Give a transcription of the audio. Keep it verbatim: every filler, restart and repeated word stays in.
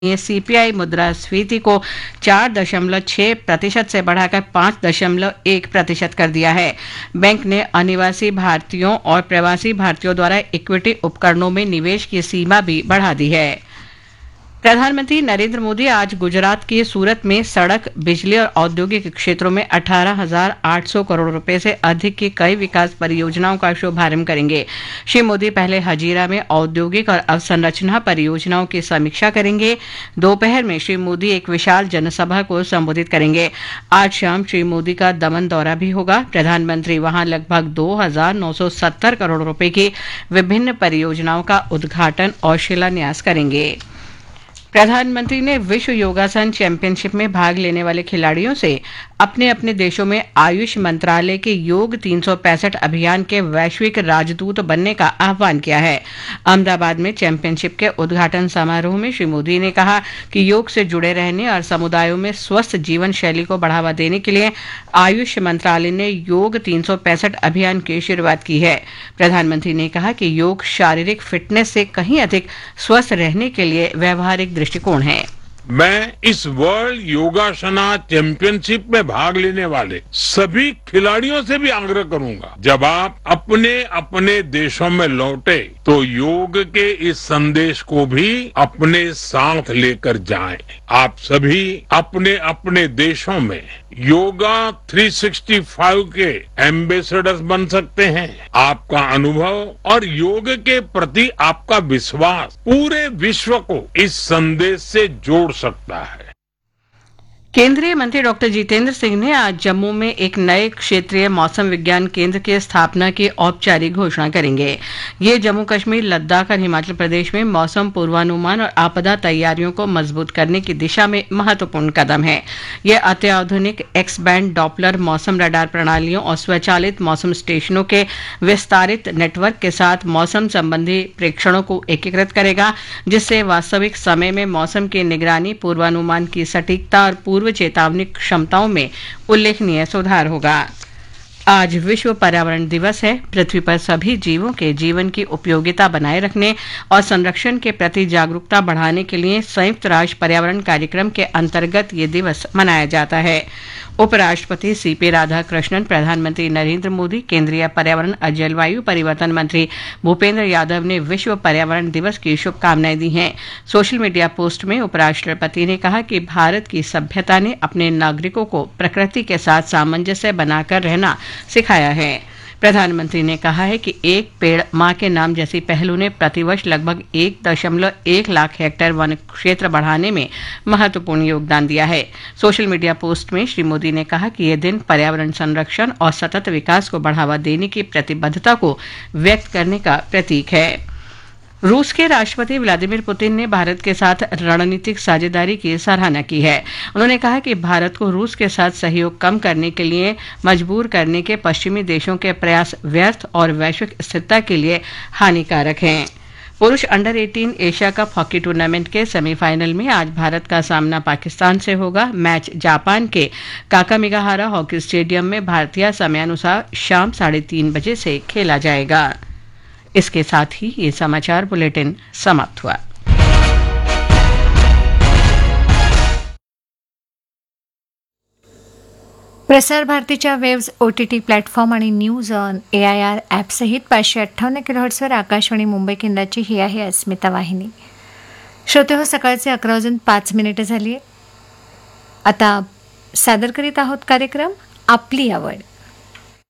ये सीपीआई मुद्रास्फीति को चार दशमलव छह प्रतिशत से बढ़ाकर पाँच दशमलव एक प्रतिशत कर दिया है। बैंक ने अनिवासी भारतीयों और प्रवासी भारतीयों द्वारा इक्विटी उपकरणों में निवेश की सीमा भी बढ़ा दी है। प्रधानमंत्री नरेंद्र मोदी आज गुजरात के सूरत में सड़क, बिजली और औद्योगिक क्षेत्रों में अठारह हजार आठ सौ करोड़ रुपए से अधिक की कई विकास परियोजनाओं का शुभारंभ करेंगे। श्री मोदी पहले हजीरा में औद्योगिक और अवसंरचना परियोजनाओं की समीक्षा करेंगे। दोपहर में श्री मोदी एक विशाल जनसभा को संबोधित करेंगे। आज शाम श्री मोदी का दमन दौरा भी होगा। प्रधानमंत्री वहां लगभग दो हजार नौ सौ सत्तर करोड़ रुपए की विभिन्न परियोजनाओं का उद्घाटन और शिलान्यास करेंगे। प्रधानमंत्री ने विश्व योगासन चैंपियनशिप में भाग लेने वाले खिलाड़ियों से अपने अपने देशों में आयुष मंत्रालय के योग तीन सौ पैंसठ अभियान के वैश्विक राजदूत बनने का आह्वान किया है। अहमदाबाद में चैंपियनशिप के उद्घाटन समारोह में श्री मोदी ने कहा कि योग से जुड़े रहने और समुदायों में स्वस्थ जीवन शैली को बढ़ावा देने के लिए आयुष मंत्रालय ने योग तीन सौ पैंसठ अभियान की शुरुआत की है। प्रधानमंत्री ने कहा कि योग शारीरिक फिटनेस से कहीं अधिक स्वस्थ रहने के लिए व्यवहारिक दृष्टिकोण है। मैं इस वर्ल्ड योगासना चैंपियनशिप में भाग लेने वाले सभी खिलाड़ियों से भी आग्रह करूंगा, जब आप अपने अपने देशों में लौटे तो योग के इस संदेश को भी अपने साथ लेकर जाएं। आप सभी अपने अपने देशों में योगा तीन सौ पैंसठ के एम्बेसडर्स बन सकते हैं। आपका अनुभव और योग के प्रति आपका विश्वास पूरे विश्व को इस संदेश से जोड़ सकता है। केंद्रीय मंत्री डॉक्टर जितेंद्र सिंह ने आज जम्मू में एक नए क्षेत्रीय मौसम विज्ञान केंद्र की स्थापना की औपचारिक घोषणा करेंगे। ये जम्मू कश्मीर, लद्दाख और हिमाचल प्रदेश में मौसम पूर्वानुमान और आपदा तैयारियों को मजबूत करने की दिशा में महत्वपूर्ण कदम है। ये अत्याधुनिक एक्स बैंड डॉपलर मौसम रडार प्रणालियों और स्वचालित मौसम स्टेशनों के विस्तारित नेटवर्क के साथ मौसम संबंधी प्रेक्षणों को एकीकृत करेगा, जिससे वास्तविक समय में मौसम की निगरानी, पूर्वानुमान की सटीकता और पूर्व चेतावनी क्षमताओं में उल्लेखनीय सुधार होगा। आज विश्व पर्यावरण दिवस है। पृथ्वी पर सभी जीवों के जीवन की उपयोगिता बनाए रखने और संरक्षण के प्रति जागरूकता बढ़ाने के लिए संयुक्त राष्ट्र पर्यावरण कार्यक्रम के अंतर्गत ये दिवस मनाया जाता है। उपराष्ट्रपति सीपी राधाकृष्णन, प्रधानमंत्री नरेंद्र मोदी, केंद्रीय पर्यावरण और जलवायु परिवर्तन मंत्री भूपेंद्र यादव ने विश्व पर्यावरण दिवस की शुभकामनाएं दी हैं। सोशल मीडिया पोस्ट में उपराष्ट्रपति ने कहा कि भारत की सभ्यता ने अपने नागरिकों को प्रकृति के साथ सामंजस्य बनाकर रहना सिखाया है। प्रधानमंत्री ने कहा है कि एक पेड़ मां के नाम जैसी पहलों ने प्रतिवर्ष लगभग एक दशमलव एक लाख हेक्टेयर वन क्षेत्र बढ़ाने में महत्वपूर्ण योगदान दिया है। सोशल मीडिया पोस्ट में श्री मोदी ने कहा कि यह दिन पर्यावरण संरक्षण और सतत विकास को बढ़ावा देने की प्रतिबद्धता को व्यक्त करने का प्रतीक है। रूस के राष्ट्रपति व्लादिमीर पुतिन ने भारत के साथ रणनीतिक साझेदारी की सराहना की है। उन्होंने कहा कि भारत को रूस के साथ सहयोग कम करने के लिए मजबूर करने के पश्चिमी देशों के प्रयास व्यर्थ और वैश्विक स्थिरता के लिए हानिकारक हैं। पुरुष अंडर अठारह एशिया कप हॉकी टूर्नामेंट के सेमीफाइनल में आज भारत का सामना पाकिस्तान से होगा। मैच जापान के काकामिगाहारा हॉकी स्टेडियम में भारतीय समयानुसार शाम साढ़े तीन बजे से खेला जाएगा। इसके साथ ही ये समाचार बुलेटिन समाप्त हुआ। प्रसार भारतीच्या वेव्स ओटीटी प्लॅटफॉर्म आणि news on A I R ॲपसहित पाचशे अठ्ठावन्न किलोहर्ट्सवर आकाशवाणी मुंबई केंद्राची ही आहे अस्मिता वाहिनी. श्रोते हो, सकाळचे अकरा वाजून पाच मिनिटं झाली. आता सादर करीत आहोत कार्यक्रम आपली आवड.